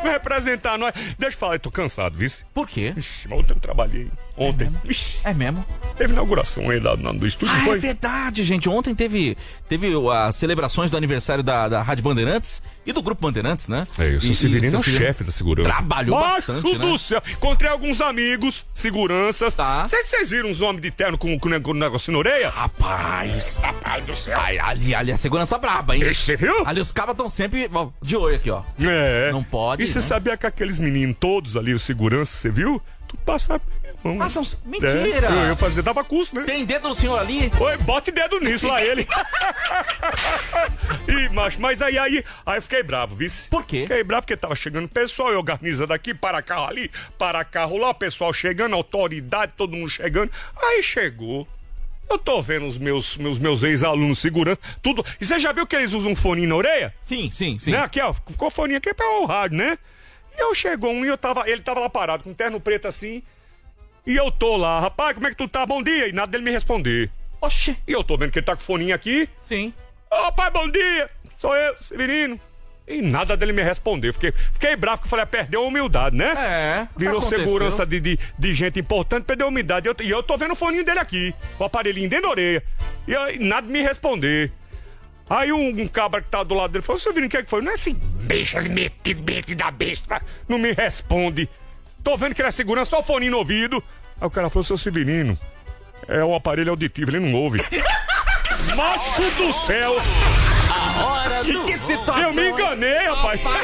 representar nós. Deixa eu falar, eu tô cansado, viu? Por quê? Ixi, mas ontem eu trabalhei. Ontem. É mesmo? Teve inauguração aí lá do estúdio, Ah, foi? é verdade, gente. Ontem teve as celebrações do aniversário da Rádio Bandeirantes e do Grupo Bandeirantes, né? É isso, o Severino é o chefe da segurança. Trabalhou bastante, né? Do céu. Encontrei alguns amigos, seguranças. Tá. Vocês viram uns homens de terno com negócio na orelha? Rapaz Do céu. ali a segurança braba, hein? Você viu? Ali os cabas estão sempre ó, de olho aqui, ó. É. Não pode, E você né? sabia que aqueles meninos todos ali, os seguranças, você viu? Tudo passava. Ah, são... Mentira! Eu fazia, dava curso, né? Tem dedo do senhor ali? Oi, bota dedo nisso lá, ele. Ih, macho, mas aí eu fiquei bravo, vice. Por quê? Fiquei bravo porque tava chegando pessoal, eu organizando aqui, para carro ali, para carro lá, o pessoal chegando, autoridade, todo mundo chegando. Aí chegou. Eu tô vendo os meus ex-alunos segurança, tudo. E você já viu que eles usam um fone na orelha? Sim. Né? Aqui, ó, ficou fone aqui pra o rádio, né? E eu chegou um e ele tava lá parado, com um terno preto assim. E eu tô lá, rapaz, como é que tu tá? Bom dia. E nada dele me responder. Oxi. E eu tô vendo que ele tá com o foninho aqui. Sim. Ô, pai, bom dia. Sou eu, Severino. E nada dele me responder. Fiquei bravo, porque eu falei, perdeu a humildade, né? É. Virou aconteceu. segurança de gente importante, perdeu a humildade. E eu tô vendo o foninho dele aqui, o aparelhinho dentro da orelha. E aí, nada de me responder. Aí um cabra que tá do lado dele falou, Severino, o que é que foi? Não é assim, bichas metido da besta. Não me responde. Tô vendo que ele é segurança, só o foninho no ouvido. Aí o cara falou, seu Severino, é o aparelho auditivo, ele não ouve. Macho do céu! A hora do... Eu me enganei, rapaz.